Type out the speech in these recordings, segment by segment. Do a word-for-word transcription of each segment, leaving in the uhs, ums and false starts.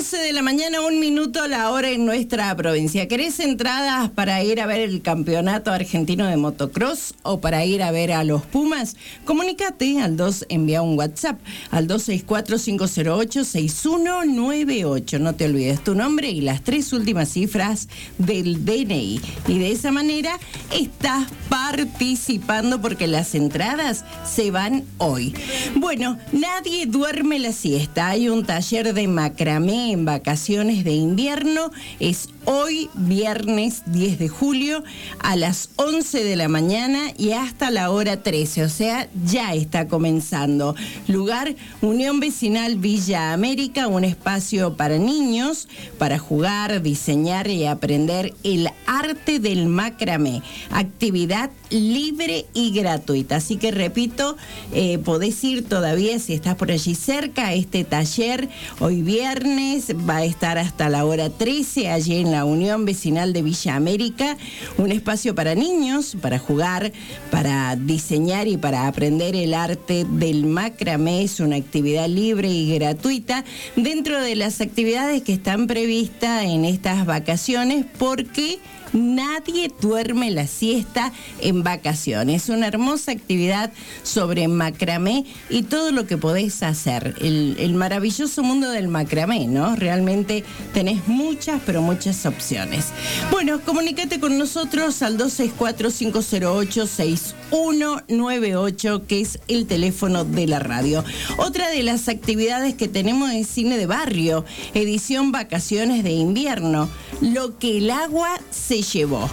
once de la mañana, un minuto la hora en nuestra provincia. ¿Querés entradas para ir a ver el campeonato argentino de motocross o para ir a ver a los Pumas? Comunícate al dos, envía un WhatsApp al dos seis cuatro, cinco cero ocho, seis uno nueve ocho. No te olvides tu nombre y las tres últimas cifras del D N I. Y de esa manera estás participando porque las entradas se van hoy. Bueno, nadie duerme la siesta. Hay un taller de macramé en vacaciones de invierno. Es hoy, viernes diez de julio, a las once de la mañana y hasta la hora trece. O sea, ya está comenzando. Lugar, Unión Vecinal Villa América, un espacio para niños, para jugar, diseñar y aprender el arte del macramé. Actividad libre y gratuita. Así que repito, eh, podés ir todavía si estás por allí cerca a este taller. Hoy viernes va a estar hasta la hora trece allí en la Unión Vecinal de Villa América. Un espacio para niños, para jugar, para diseñar y para aprender el arte del macramé. Es una actividad libre y gratuita dentro de las actividades que están previstas en estas vacaciones, porque nadie duerme la siesta en vacaciones. Una hermosa actividad sobre macramé y todo lo que podés hacer. El, el maravilloso mundo del macramé, ¿no? Realmente tenés muchas, pero muchas opciones. Bueno, comunícate con nosotros al dos seis cuatro, cinco cero ocho, seis uno nueve ocho, que es el teléfono de la radio. Otra de las actividades que tenemos es cine de barrio, edición vacaciones de invierno. Lo que el agua se llevó.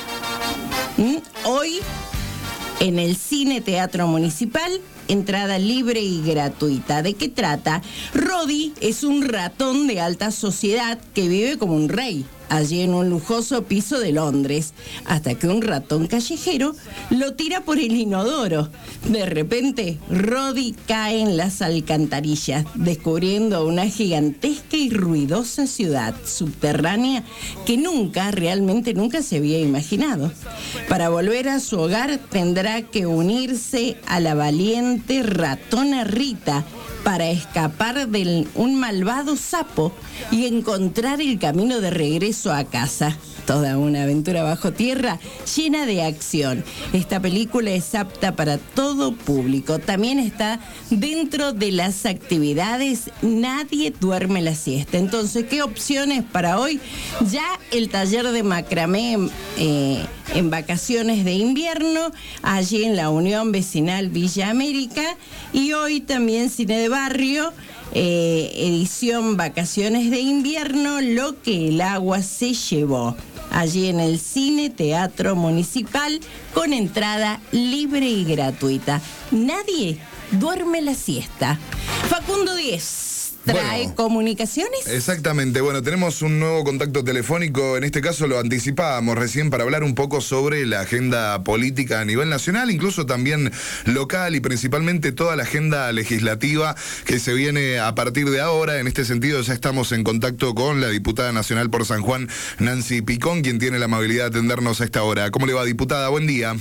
¿Mm? Hoy, en el Cine Teatro Municipal, entrada libre y gratuita. ¿De qué trata? Roddy es un ratón de alta sociedad que vive como un rey allí en un lujoso piso de Londres, hasta que un ratón callejero lo tira por el inodoro. De repente, Roddy cae en las alcantarillas, descubriendo una gigantesca y ruidosa ciudad subterránea que nunca, realmente nunca se había imaginado. Para volver a su hogar tendrá que unirse a la valiente ratona Rita para escapar de un malvado sapo y encontrar el camino de regreso a casa. Toda una aventura bajo tierra llena de acción. Esta película es apta para todo público. También está dentro de las actividades Nadie duerme la siesta. Entonces, ¿qué opciones para hoy? Ya el taller de macramé eh, en vacaciones de invierno, allí en la Unión Vecinal Villa América. Y hoy también cine de barrio, eh, edición vacaciones de invierno, Lo que el agua se llevó. Allí en el Cine Teatro Municipal, con entrada libre y gratuita. Nadie duerme la siesta. Facundo Díez trae bueno, comunicaciones. Exactamente, bueno, tenemos un nuevo contacto telefónico, en este caso lo anticipábamos recién, para hablar un poco sobre la agenda política a nivel nacional, incluso también local, y principalmente toda la agenda legislativa que se viene a partir de ahora. En este sentido ya estamos en contacto con la diputada nacional por San Juan, Nancy Picón, quien tiene la amabilidad de atendernos a esta hora. ¿Cómo le va, diputada? Buen día.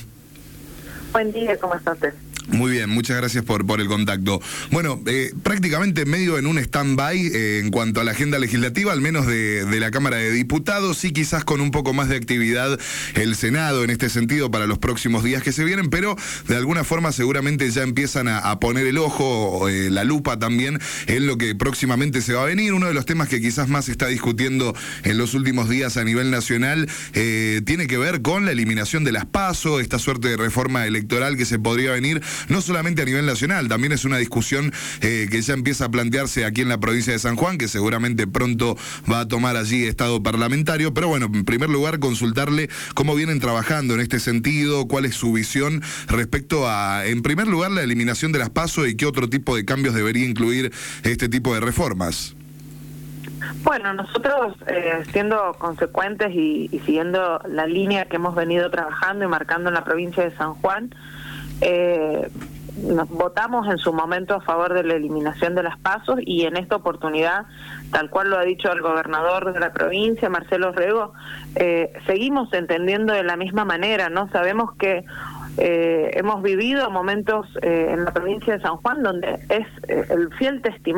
Buen día, ¿cómo está usted? Muy bien, muchas gracias por, por el contacto. Bueno, eh, prácticamente medio en un stand-by eh, en cuanto a la agenda legislativa, al menos de, de la Cámara de Diputados, sí quizás con un poco más de actividad el Senado en este sentido para los próximos días que se vienen, pero de alguna forma seguramente ya empiezan a, a poner el ojo, eh, la lupa también, en lo que próximamente se va a venir. Uno de los temas que quizás más se está discutiendo en los últimos días a nivel nacional eh, tiene que ver con la eliminación de las PASO, esta suerte de reforma electoral que se podría venir no solamente a nivel nacional, también es una discusión eh, que ya empieza a plantearse aquí en la provincia de San Juan, que seguramente pronto va a tomar allí estado parlamentario. Pero bueno, en primer lugar, consultarle cómo vienen trabajando en este sentido, cuál es su visión respecto a, en primer lugar, la eliminación de las PASO y qué otro tipo de cambios debería incluir este tipo de reformas. Bueno, nosotros eh, siendo consecuentes y, y siguiendo la línea que hemos venido trabajando y marcando en la provincia de San Juan, eh, nos votamos en su momento a favor de la eliminación de las PASO, y en esta oportunidad, tal cual lo ha dicho el gobernador de la provincia, Marcelo Rego, eh, seguimos entendiendo de la misma manera, ¿no? Sabemos que eh, hemos vivido momentos eh, en la provincia de San Juan donde es eh, el fiel testimonio